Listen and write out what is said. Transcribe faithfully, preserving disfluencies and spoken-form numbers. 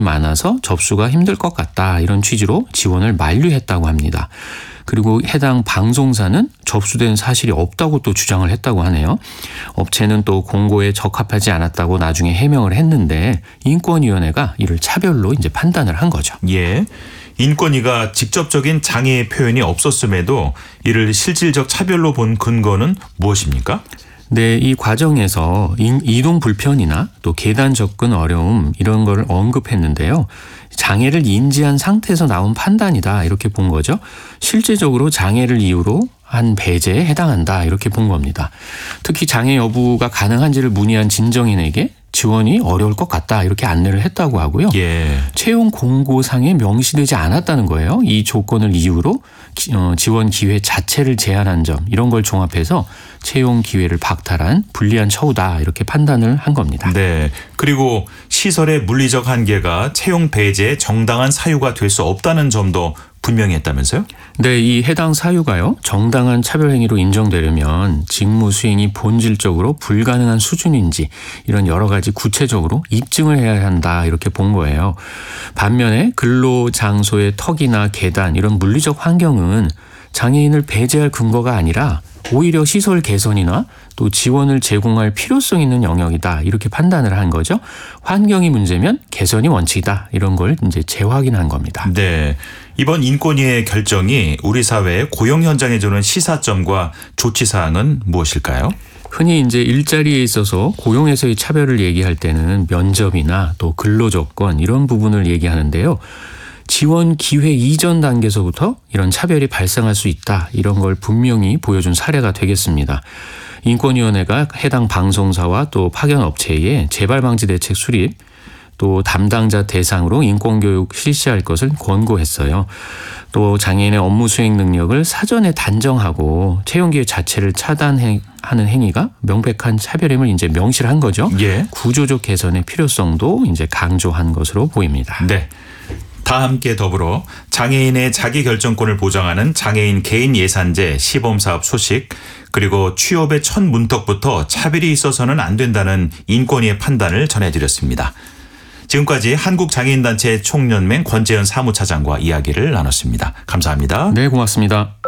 많아서 접수가 힘들 것 같다 이런 취지로 지원을 만류했다고 합니다. 그리고 해당 방송사는 접수된 사실이 없다고 또 주장을 했다고 하네요. 업체는 또 공고에 적합하지 않았다고 나중에 해명을 했는데 인권위원회가 이를 차별로 이제 판단을 한 거죠. 예. 인권위가 직접적인 장애의 표현이 없었음에도 이를 실질적 차별로 본 근거는 무엇입니까? 네, 이 과정에서 이동 불편이나 또 계단 접근 어려움 이런 걸 언급했는데요. 장애를 인지한 상태에서 나온 판단이다 이렇게 본 거죠. 실제적으로 장애를 이유로 한 배제에 해당한다 이렇게 본 겁니다. 특히 장애 여부가 가능한지를 문의한 진정인에게 지원이 어려울 것 같다 이렇게 안내를 했다고 하고요. 예. 채용 공고상에 명시되지 않았다는 거예요. 이 조건을 이유로 지원 기회 자체를 제한한 점 이런 걸 종합해서 채용 기회를 박탈한 불리한 처우다 이렇게 판단을 한 겁니다. 네. 그리고 시설의 물리적 한계가 채용 배제의 정당한 사유가 될 수 없다는 점도 분명히 했다면서요? 네, 이 해당 사유가요. 정당한 차별 행위로 인정되려면 직무 수행이 본질적으로 불가능한 수준인지 이런 여러 가지 구체적으로 입증을 해야 한다 이렇게 본 거예요. 반면에 근로 장소의 턱이나 계단 이런 물리적 환경은 장애인을 배제할 근거가 아니라 오히려 시설 개선이나 또 지원을 제공할 필요성 있는 영역이다 이렇게 판단을 한 거죠. 환경이 문제면 개선이 원칙이다 이런 걸 이제 재확인한 겁니다. 네, 이번 인권위의 결정이 우리 사회의 고용 현장에 주는 시사점과 조치 사항은 무엇일까요? 흔히 이제 일자리에 있어서 고용에서의 차별을 얘기할 때는 면접이나 또 근로 조건 이런 부분을 얘기하는데요. 지원 기회 이전 단계에서부터 이런 차별이 발생할 수 있다 이런 걸 분명히 보여준 사례가 되겠습니다. 인권위원회가 해당 방송사와 또 파견 업체에 재발방지 대책 수립 또 담당자 대상으로 인권교육 실시할 것을 권고했어요. 또 장애인의 업무 수행 능력을 사전에 단정하고 채용기회 자체를 차단하는 행위가 명백한 차별임을 이제 명시를 한 거죠. 예. 구조적 개선의 필요성도 이제 강조한 것으로 보입니다. 네. 다 함께 더불어 장애인의 자기결정권을 보장하는 장애인 개인 예산제 시범사업 소식 그리고 취업의 첫 문턱부터 차별이 있어서는 안 된다는 인권위의 판단을 전해드렸습니다. 지금까지 한국장애인단체 총연맹 권재현 사무차장과 이야기를 나눴습니다. 감사합니다. 네, 고맙습니다.